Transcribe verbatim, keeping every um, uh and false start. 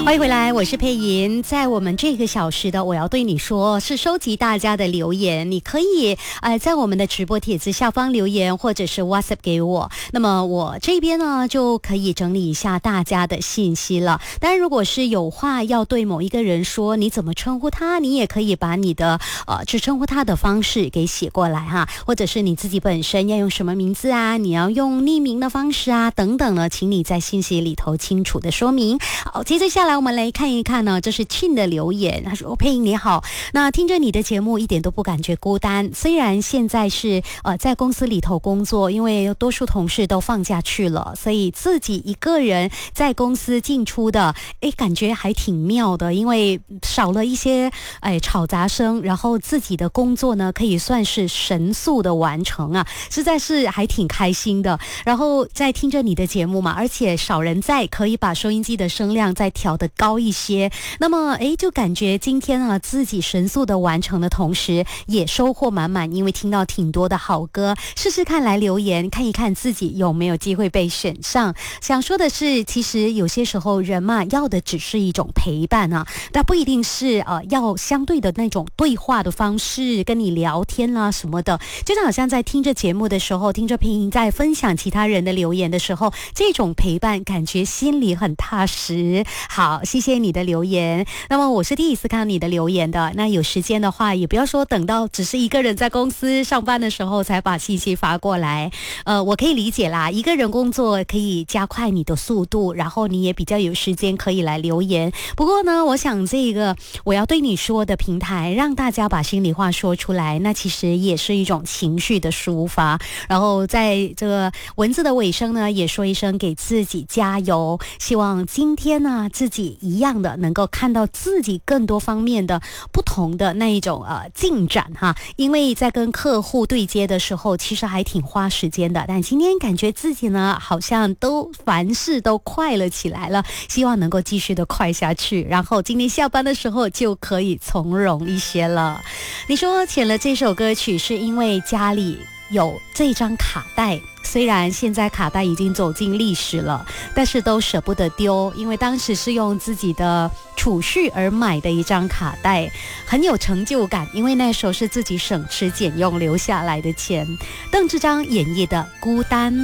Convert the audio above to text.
欢迎回来，我是佩莹。在我们这个小时的我要对你说，是收集大家的留言，你可以呃在我们的直播帖子下方留言，或者是 WhatsApp 给我。那么我这边呢就可以整理一下大家的信息了。当然，如果是有话要对某一个人说，你怎么称呼他，你也可以把你的呃去称呼他的方式给写过来哈，或者是你自己本身要用什么名字啊，你要用匿名的方式啊等等呢，请你在信息里头清楚的说明。好，接着下来我们来看一看呢，这是庆的留言，他说：佩莹你好，那听着你的节目一点都不感觉孤单，虽然现在是呃在公司里头工作，因为多数同事都放假去了，所以自己一个人在公司进出的，诶感觉还挺妙的，因为少了一些诶吵杂声，然后自己的工作呢可以算是神速的完成啊，实在是还挺开心的。然后在听着你的节目嘛，而且少人在，可以把收音机的声量再调得高一些，那么诶就感觉今天啊自己神速的完成的同时也收获满满，因为听到挺多的好歌，试试看来留言看一看自己有没有机会被选上。想说的是，其实有些时候人嘛要的只是一种陪伴啊，但不一定是呃要相对的那种对话的方式跟你聊天啊什么的，就像好像在听着节目的时候，听着佩莹在分享其他人的留言的时候，这种陪伴感觉心里很踏实。好，谢谢你的留言。那么我是第一次看到你的留言的，那有时间的话也不要说等到只是一个人在公司上班的时候才把信息发过来，呃，我可以理解啦，一个人工作可以加快你的速度，然后你也比较有时间可以来留言。不过呢，我想这个我要对你说的平台，让大家把心里话说出来，那其实也是一种情绪的抒发。然后在这个文字的尾声呢，也说一声给自己加油，希望今天呢自己一样的能够看到自己更多方面的不同的那一种呃进展哈。因为在跟客户对接的时候，其实还挺花时间的，但今天感觉自己呢好像都凡事都快了起来了，希望能够继续的快下去，然后今天下班的时候就可以从容一些了。你说选了这首歌曲是因为家里有这张卡带，虽然现在卡带已经走进历史了，但是都舍不得丢，因为当时是用自己的储蓄而买的一张卡带，很有成就感，因为那时候是自己省吃俭用留下来的钱。邓志章演绎的《孤单》。